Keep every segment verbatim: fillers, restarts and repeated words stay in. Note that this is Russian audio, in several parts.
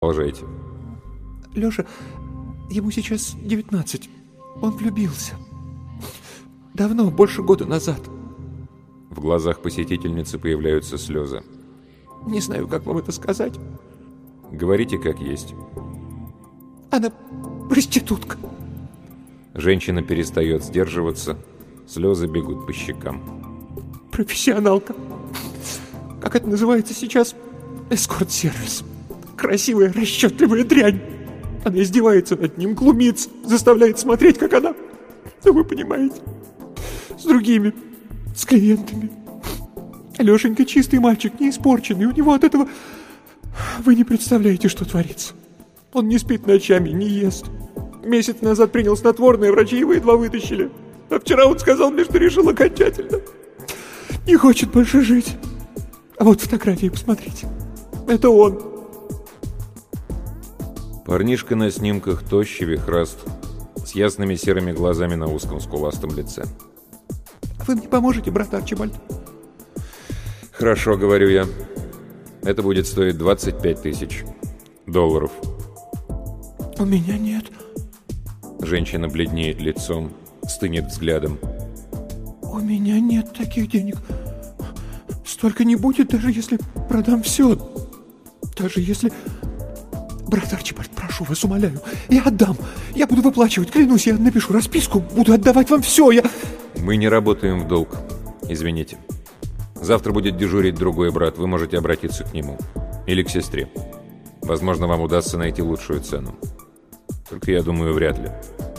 Продолжайте. Леша, ему сейчас девятнадцать. Он влюбился. Давно, больше года назад. В глазах посетительницы появляются слезы. Не знаю, как вам это сказать. Говорите, как есть. Она проститутка. Женщина перестает сдерживаться. Слезы бегут по щекам. Профессионалка. Как это называется сейчас? Эскорт-сервис. Красивая, расчетливая дрянь. Она издевается над ним, глумится, заставляет смотреть, как она... Ну, вы понимаете. С другими. С клиентами. Лешенька чистый мальчик, не испорченный. У него от этого... Вы не представляете, что творится. Он не спит ночами, не ест. Месяц назад принял снотворное, врачи его едва вытащили. А вчера он сказал мне, что решил окончательно. Не хочет больше жить. А вот фотографии посмотрите. Это он. Парнишка на снимках тощий, вихраст, с ясными серыми глазами на узком скуластом лице. Вы мне поможете, брат Арчибальд? Хорошо, говорю я. Это будет стоить двадцать пять тысяч долларов. У меня нет. Женщина бледнеет лицом, стынет взглядом. У меня нет таких денег. Столько не будет, даже если продам все. Даже если... Брат Арчибальд, прошу вас, умоляю. Я отдам. Я буду выплачивать, клянусь, я напишу расписку, буду отдавать вам все. Я... Мы не работаем в долг. Извините. Завтра будет дежурить другой брат, вы можете обратиться к нему. Или к сестре. Возможно, вам удастся найти лучшую цену. Только я думаю, вряд ли.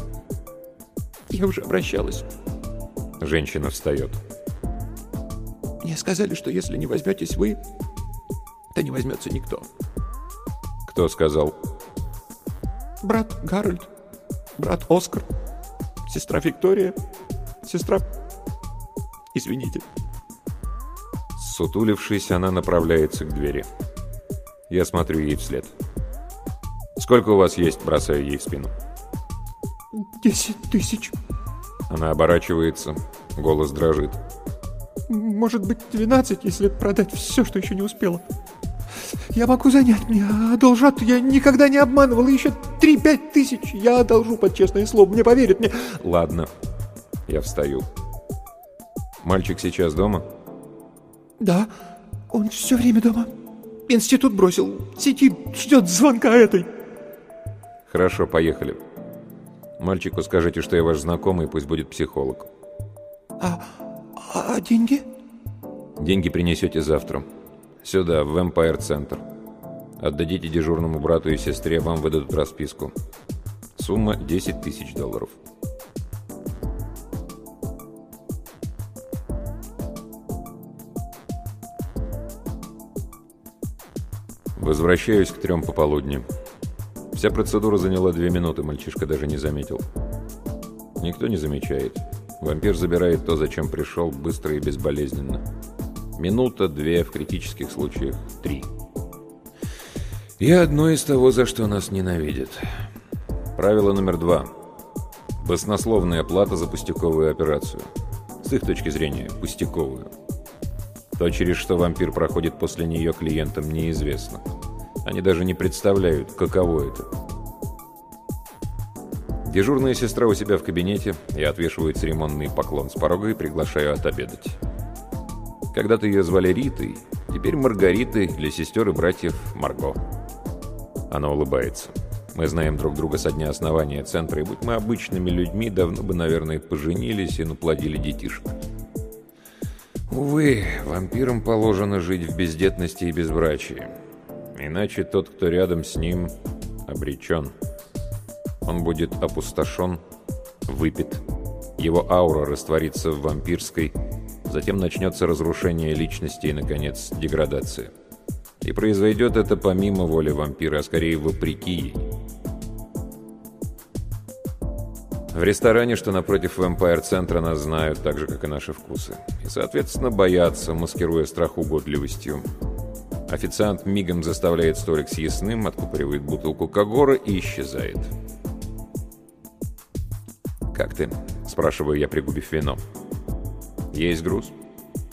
Я уже обращалась. Женщина встает. Мне сказали, что если не возьметесь вы, то не возьмется никто. Кто сказал? Брат Гарольд, брат Оскар, сестра Виктория, сестра... Извините. Сутулившись, она направляется к двери. Я смотрю ей вслед. «Сколько у вас есть?» — бросаю ей в спину. «Десять тысяч». Она оборачивается, голос дрожит. «Может быть, двенадцать, если продать все, что еще не успела. Я могу занять, мне одолжат, я никогда не обманывал, еще три-пять тысяч я одолжу под честное слово, мне поверят, мне...» «Ладно». Я встаю. «Мальчик сейчас дома?» «Да, он все время дома. Институт бросил, сидит, ждет звонка этой». «Хорошо, поехали. Мальчику скажите, что я ваш знакомый, пусть будет психолог». «А, а деньги?» «Деньги принесете завтра. Сюда, в Empire Center. Отдадите дежурному брату и сестре, вам выдадут расписку. Сумма десять тысяч долларов». Возвращаюсь к трем пополудни. Вся процедура заняла две минуты, мальчишка даже не заметил. Никто не замечает. Вампир забирает то, зачем пришел, быстро и безболезненно. Минута, две, в критических случаях три. И одно из того, за что нас ненавидят. Правило номер два. Баснословная плата за пустяковую операцию. С их точки зрения, пустяковую. То, через что вампир проходит после нее, клиентам неизвестно. Они даже не представляют, каково это. Дежурная сестра у себя в кабинете. Я отвешиваю церемонный поклон с порога и приглашаю отобедать. Когда-то ее звали Ритой, теперь Маргаритой, для сестер и братьев Марго. Она улыбается. Мы знаем друг друга со дня основания центра, и будь мы обычными людьми, давно бы, наверное, поженились и наплодили детишек. Увы, вампирам положено жить в бездетности и безбрачии. Иначе тот, кто рядом с ним, обречен. Он будет опустошен, выпит. Его аура растворится в вампирской, затем начнется разрушение личности и, наконец, деградация. И произойдет это помимо воли вампира, а скорее вопреки ей. В ресторане, что напротив Empire-центра, нас знают так же, как и наши вкусы. И, соответственно, боятся, маскируя страх угодливостью. Официант мигом заставляет столик съестным, откупоривает бутылку Кагора и исчезает. «Как ты?» – спрашиваю я, пригубив вино. «Есть груз?»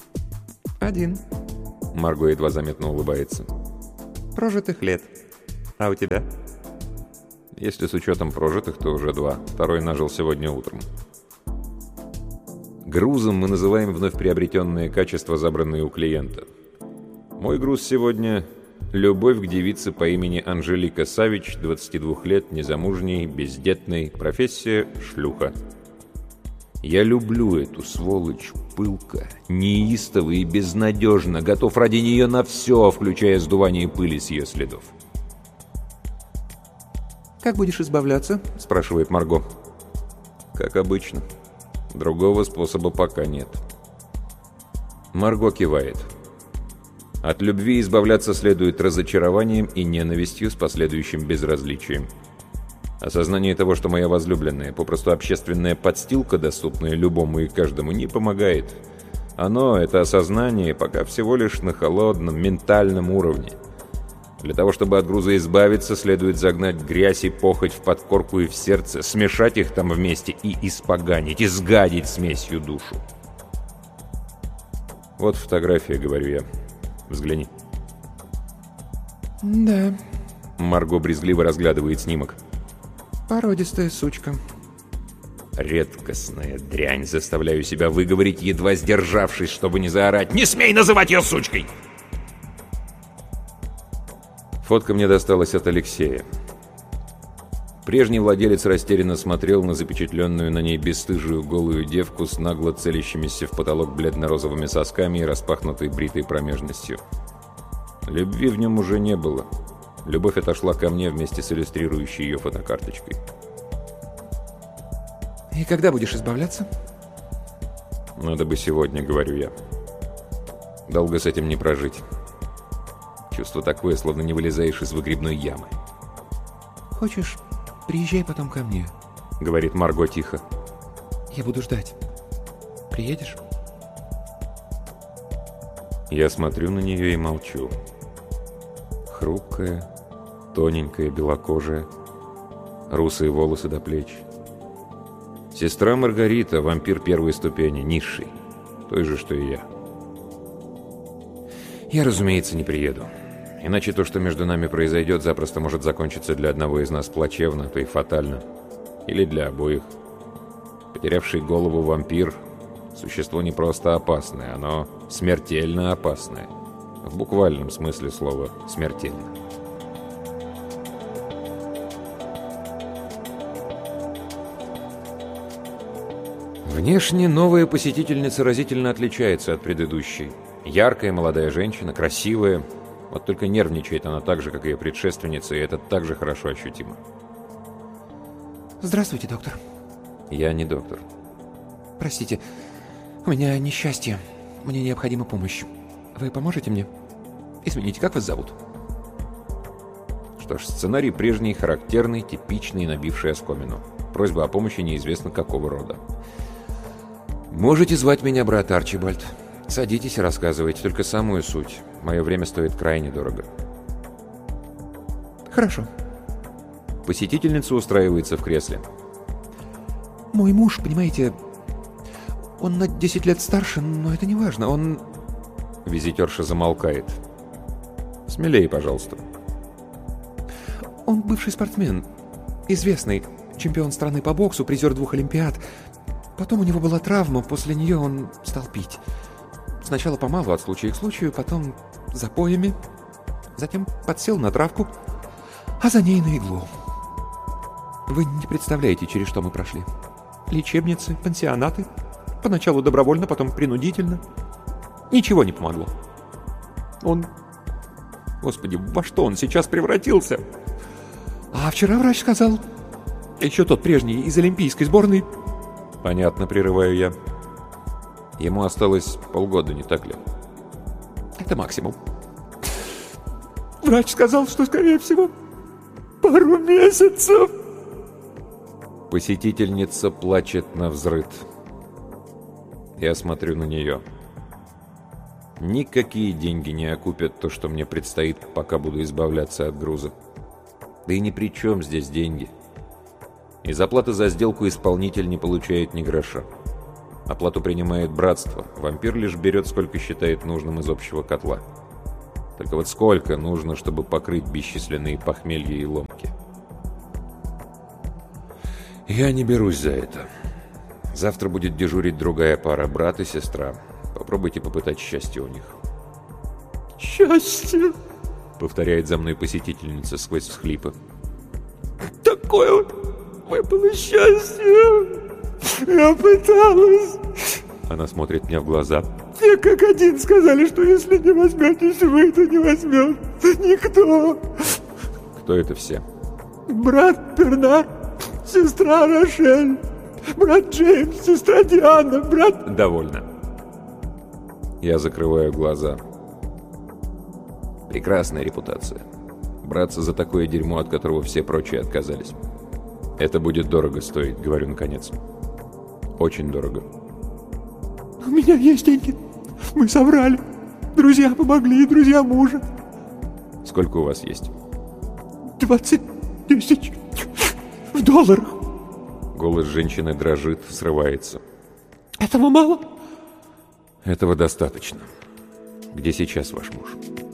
«Один». Марго едва заметно улыбается. «Прожитых лет». А у тебя? Если с учетом прожитых, то уже два. Второй нажил сегодня утром. Грузом мы называем вновь приобретенные качества, забранные у клиента. Мой груз сегодня – любовь к девице по имени Анжелика Савич, двадцати двух лет, незамужней, бездетной, профессия – шлюха. Я люблю эту сволочь пылко, неистово и безнадежно, готов ради нее на все, включая сдувание пыли с ее следов. «Как будешь избавляться?» – спрашивает Марго. «Как обычно. Другого способа пока нет». Марго кивает. От любви избавляться следует разочарованием и ненавистью с последующим безразличием. Осознание того, что моя возлюбленная, попросту общественная подстилка, доступная любому и каждому, не помогает. Оно, это осознание, пока всего лишь на холодном, ментальном уровне. Для того, чтобы от груза избавиться, следует загнать грязь и похоть в подкорку и в сердце, смешать их там вместе и испоганить, изгадить смесью душу. «Вот фотография», — говорю я. «Взгляни». «Да». Марго брезгливо разглядывает снимок. «Породистая сучка». Редкостная дрянь, заставляю себя выговорить, едва сдержавшись, чтобы не заорать: «Не смей называть ее сучкой!» Фотка мне досталась от Алексея. Прежний владелец растерянно смотрел на запечатленную на ней бесстыжую голую девку с нагло целящимися в потолок бледно-розовыми сосками и распахнутой бритой промежностью. Любви в нем уже не было. Любовь отошла ко мне вместе с иллюстрирующей ее фотокарточкой. «И когда будешь избавляться?» «Надо бы сегодня», — говорю я. «Долго с этим не прожить. Чувство такое, словно не вылезаешь из выгребной ямы». «Хочешь, приезжай потом ко мне», — говорит Марго тихо. «Я буду ждать. Приедешь?» Я смотрю на нее и молчу. Хрупкая, тоненькая, белокожая, русые волосы до плеч. Сестра Маргарита, вампир первой ступени, низший, той же, что и я. Я, разумеется, не приеду. Иначе то, что между нами произойдет, запросто может закончиться для одного из нас плачевно, то и фатально. Или для обоих. Потерявший голову вампир – существо не просто опасное, оно смертельно опасное. В буквальном смысле слова «смертельно». Внешне новая посетительница разительно отличается от предыдущей. Яркая молодая женщина, красивая. Вот только нервничает она так же, как и ее предшественница, и это также хорошо ощутимо. «Здравствуйте, доктор». Я не доктор. «Простите, у меня несчастье. Мне необходима помощь. Вы поможете мне? Извините, как вас зовут?» Что ж, сценарий прежний, характерный, типичный, набивший оскомину. Просьба о помощи неизвестно какого рода. «Можете звать меня брат Арчибальд. Садитесь и рассказывайте, только самую суть. Мое время стоит крайне дорого». «Хорошо». Посетительница устраивается в кресле. «Мой муж, понимаете, он на десять лет старше, но это не важно, он...» Визитерша замолкает. «Смелее, пожалуйста». «Он бывший спортсмен, известный, чемпион страны по боксу, призер двух олимпиад. Потом у него была травма, после нее он стал пить. Сначала помалу, от случая к случаю, потом запоями, затем подсел на травку, а за ней на иглу. Вы не представляете, через что мы прошли. Лечебницы, пансионаты, поначалу добровольно, потом принудительно. Ничего не помогло. Он... Господи, во что он сейчас превратился? А вчера врач сказал, еще тот прежний из олимпийской сборной...» «Понятно, прерываю я. Ему осталось полгода, не так ли?» «Это максимум. Врач сказал, что, скорее всего, пару месяцев». Посетительница плачет навзрыд. Я смотрю на нее. Никакие деньги не окупят то, что мне предстоит, пока буду избавляться от груза. Да и ни при чем здесь деньги. Из оплаты за сделку исполнитель не получает ни гроша. Оплату принимает братство. Вампир лишь берет, сколько считает нужным из общего котла. Только вот сколько нужно, чтобы покрыть бесчисленные похмелья и ломки? Я не берусь за это. Завтра будет дежурить другая пара, брат и сестра. Попробуйте попытать счастье у них. «Счастье!» — повторяет за мной посетительница сквозь всхлипы. «Такое вот выпало счастье! Я пыталась!» Она смотрит мне в глаза. «Все как один сказали, что если не возьметесь вы, то не возьмет никто!» «Кто это все?» «Брат Бернар, сестра Рошель, брат Джеймс, сестра Диана, брат...» «Довольно». Я закрываю глаза. Прекрасная репутация. Браться за такое дерьмо, от которого все прочие отказались. Это будет дорого стоить, говорю наконец. Очень дорого. «У меня есть деньги. Мы соврали. Друзья помогли, друзья мужа». «Сколько у вас есть?» «Двадцать тысяч в долларах». Голос женщины дрожит, срывается. «Этого мало?» «Этого достаточно. Где сейчас ваш муж?»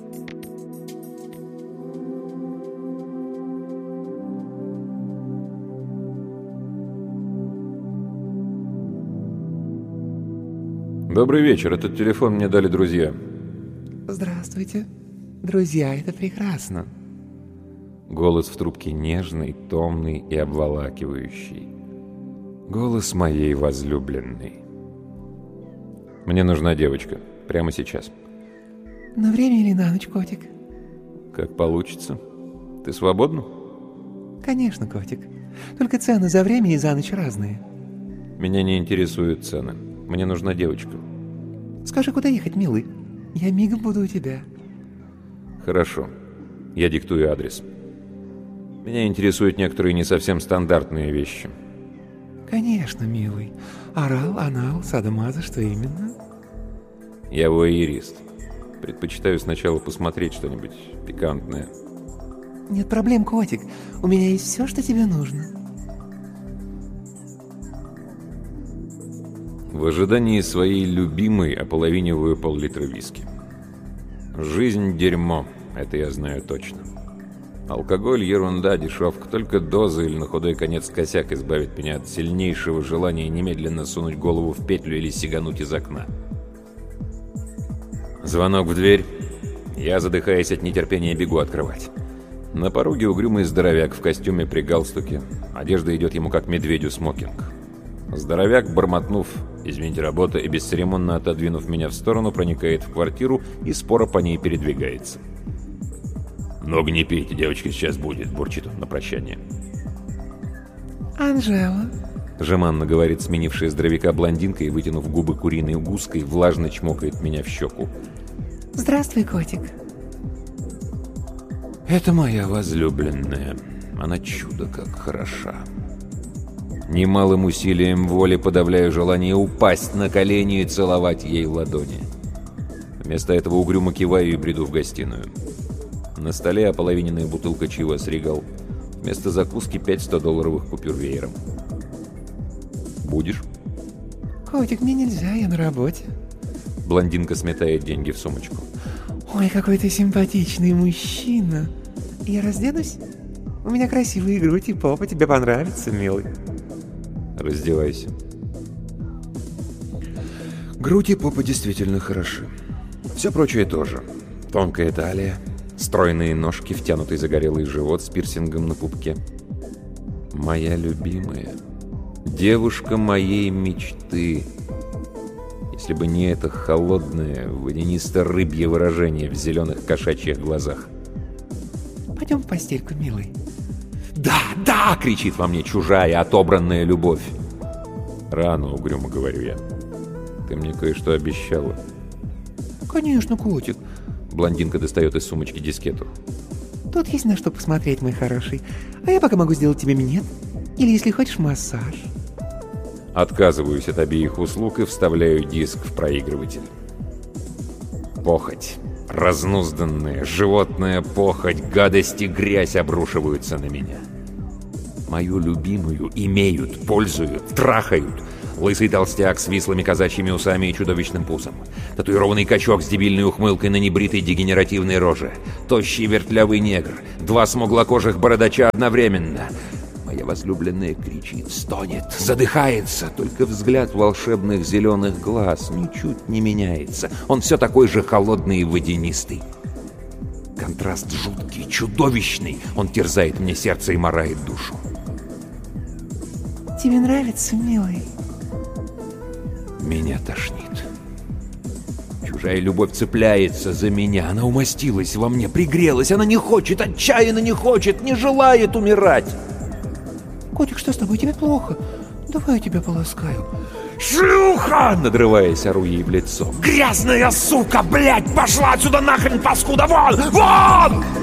«Добрый вечер. Этот телефон мне дали друзья». «Здравствуйте. Друзья, это прекрасно». Голос в трубке нежный, томный и обволакивающий. Голос моей возлюбленной. «Мне нужна девочка. Прямо сейчас». «На время или на ночь, котик?» «Как получится. Ты свободна?» «Конечно, котик. Только цены за время и за ночь разные». «Меня не интересуют цены. Мне нужна девочка». «Скажи, куда ехать, милый? Я мигом буду у тебя». «Хорошо. Я диктую адрес. Меня интересуют некоторые не совсем стандартные вещи». «Конечно, милый. Орал, анал, садомазо, что именно?» «Я воэрист. Предпочитаю сначала посмотреть что-нибудь пикантное». «Нет проблем, котик. У меня есть все, что тебе нужно». В ожидании своей любимой ополовиниваю пол-литра виски. Жизнь — дерьмо, это я знаю точно. Алкоголь — ерунда, дешевка, только доза или на худой конец косяк избавит меня от сильнейшего желания немедленно сунуть голову в петлю или сигануть из окна. Звонок в дверь. Я, задыхаясь от нетерпения, бегу открывать. На пороге угрюмый здоровяк в костюме при галстуке. Одежда идет ему как медведю смокинг. Здоровяк, бормотнув «Извините, работа», и бесцеремонно отодвинув меня в сторону, проникает в квартиру и споро по ней передвигается. «Много не пейте, девочка сейчас будет», — бурчит он на прощание. «Анжела», — жеманно говорит сменившая здоровяка блондинка и, вытянув губы куриной гуской, влажно чмокает меня в щеку. «Здравствуй, котик». «Это моя возлюбленная. Она чудо как хороша». Немалым усилием воли подавляю желание упасть на колени и целовать ей ладони. Вместо этого угрюмо киваю и бреду в гостиную. На столе ополовиненная бутылка Чивас Ригал. Вместо закуски пять сто-долларовых купюр веером. «Будешь?» «Котик, мне нельзя, я на работе». Блондинка сметает деньги в сумочку. «Ой, какой ты симпатичный мужчина. Я разденусь? У меня красивые грудь и попа, тебе понравится, милый». «Раздевайся». Грудь и попа действительно хороши. Все прочее тоже. Тонкая талия, стройные ножки, втянутый загорелый живот с пирсингом на пупке. Моя любимая. Девушка моей мечты. Если бы не это холодное, водянисто-рыбье выражение в зеленых кошачьих глазах. «Пойдем в постельку, милый». «Да, да!» — кричит во мне чужая, отобранная любовь. «Рано, угрюмо говорю я. Ты мне кое-что обещала». «Конечно, котик». Блондинка достает из сумочки дискету. «Тут есть на что посмотреть, мой хороший. А я пока могу сделать тебе минет. Или, если хочешь, массаж». Отказываюсь от обеих услуг и вставляю диск в проигрыватель. Похоть. Разнузданная, животная похоть, гадость и грязь обрушиваются на меня. Мою любимую имеют, пользуют, трахают, Лысый толстяк с вислыми казачьими усами и чудовищным пузом. Татуированный качок с дебильной ухмылкой на небритой дегенеративной роже. Тощий вертлявый негр. Два смуглокожих бородача одновременно. Моя возлюбленная кричит, стонет, задыхается. Только взгляд волшебных зеленых глаз ничуть не меняется. Он все такой же холодный и водянистый. Контраст жуткий, чудовищный. Он терзает мне сердце и марает душу. Тебе нравится, милый? Меня тошнит. Чужая любовь цепляется за меня. Она умостилась во мне, пригрелась. Она не хочет, отчаянно не хочет, не желает умирать. Котик, что с тобой? Тебе плохо? Давай я тебя поласкаю. Шлюха! Надрываясь, ору ей в лицо. Грязная сука, блядь! Пошла отсюда нахрен, паскуда! Вон! Вон!